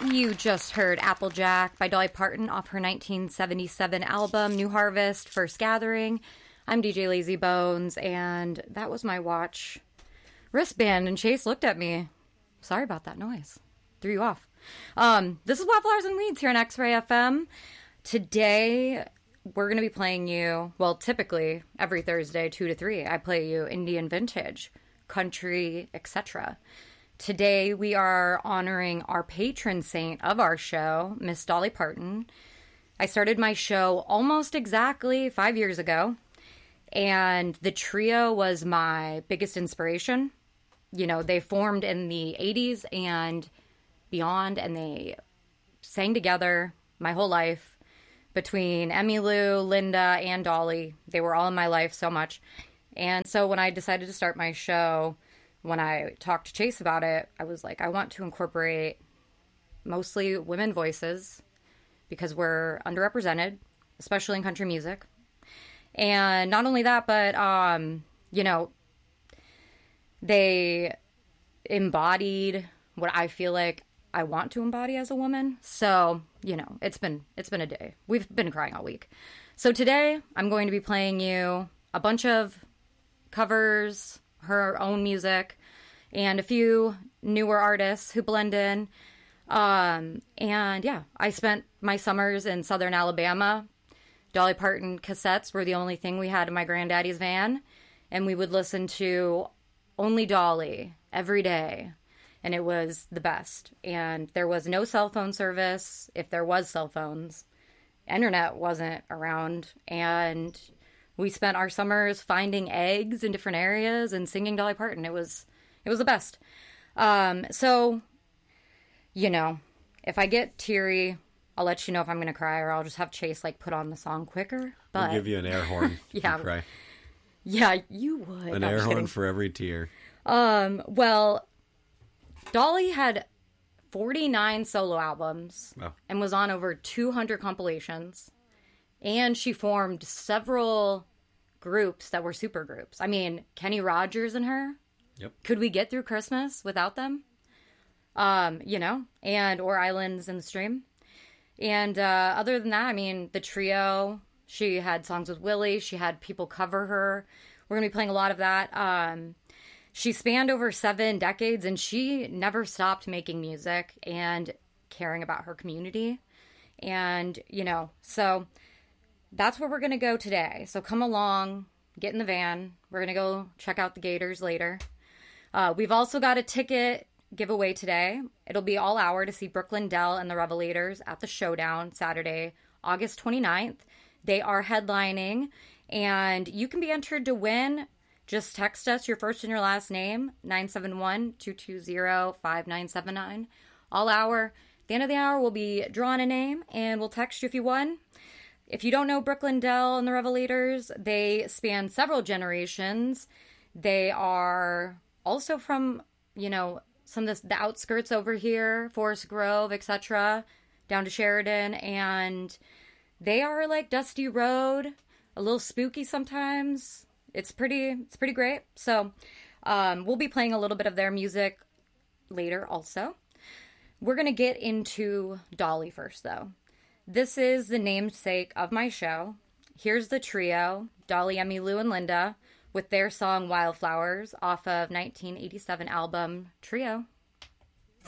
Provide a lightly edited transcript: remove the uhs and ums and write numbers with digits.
You just heard Applejack by Dolly Parton off her 1977 album, New Harvest, First Gathering. I'm DJ Lazy Bones, and that was my watch wristband, and Chase looked at me. Sorry about that noise. Threw you off. This is Wildflowers and Weeds here on X-Ray FM. Today, we're going to be playing you, well, typically, every Thursday, 2 to 3, I play you Indian vintage, country, etc. Today, we are honoring our patron saint of our show, Miss Dolly Parton. I started my show almost exactly 5 years ago, and the trio was my biggest inspiration. You know, they formed in the 80s and beyond, and they sang together my whole life. Between Emmylou, Linda, and Dolly, they were all in my life so much. And so when I decided to start my show, when I talked to Chase about it, I was like, I want to incorporate mostly women voices because we're underrepresented, especially in country music. And not only that, but, you know, they embodied what I feel like I want to embody as a woman. So, you know, it's been a day. We've been crying all week. So today I'm going to be playing you a bunch of covers, her own music, and a few newer artists who blend in. And yeah, I spent my summers in Southern Alabama. Dolly Parton cassettes were the only thing we had in my granddaddy's van. And we would listen to only Dolly every day. And it was the best. And there was no cell phone service. If there was cell phones, internet wasn't around. And we spent our summers finding eggs in different areas and singing Dolly Parton. It was the best. So, you know, if I get teary, I'll let you know if I'm going to cry, or I'll just have Chase, like, put on the song quicker. But we'll give you an air horn if yeah, you cry. Yeah, you would. An air horn for every tear. Well, Dolly had 49 solo albums. Wow. And was on over 200 compilations. And she formed several groups that were super groups. I mean, Kenny Rogers and her. Yep. Could we get through Christmas without them? You know, and or Islands in the Stream. And other than that, I mean, the trio, she had songs with Willie. She had people cover her. We're going to be playing a lot of that. She spanned over 7 decades, and she never stopped making music and caring about her community. And, you know, so that's where we're going to go today. So come along, get in the van. We're going to go check out the Gators later. We've also got a ticket giveaway today. It'll be all hour to see Brooklyn Dell and the Revelators at the Showdown Saturday, August 29th. They are headlining, and you can be entered to win. Just text us your first and your last name, 971-220-5979. All hour. At the end of the hour, we'll be drawing a name, and we'll text you if you won. If you don't know Brooklyn Dell and the Revelators, they span several generations. They are also from, you know, some of the outskirts over here, Forest Grove, etc., down to Sheridan, and they are like Dusty Road, a little spooky sometimes. It's pretty great. So we'll be playing a little bit of their music later also. We're going to get into Dolly first, though. This is the namesake of my show. Here's the trio, Dolly, Emmylou, and Linda, with their song Wildflowers off of 1987 album Trio.